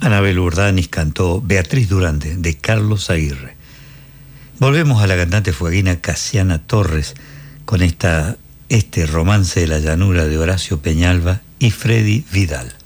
Anabel Urdanis cantó Beatriz Durante, de Carlos Aguirre. Volvemos a la cantante fueguina Casiana Torres con este romance de la llanura de Horacio Peñalba y Freddy Vidal.